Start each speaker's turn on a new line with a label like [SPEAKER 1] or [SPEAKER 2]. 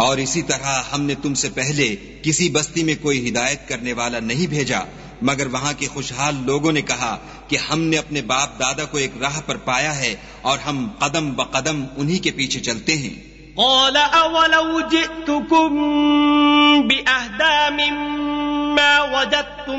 [SPEAKER 1] और इसी तरह हमने तुमसे पहले किसी बस्ती में कोई हिदायत करने वाला नहीं भेजा, मगर वहां के खुशहाल लोगों ने कहा कि हमने अपने बाप दादा को एक राह पर पाया है और हम कदम ब कदम उन्हीं के पीछे चलते हैं।
[SPEAKER 2] قال أولو جئتكم بأهدى مما وجدتم